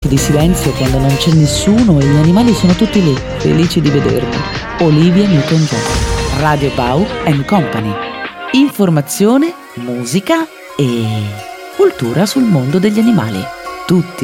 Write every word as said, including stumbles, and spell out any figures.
di silenzio quando non c'è nessuno e gli animali sono tutti lì, felici di vedermi. Olivia Newton-John. Radio Bau and Company. Informazione, musica e cultura sul mondo degli animali. Tutti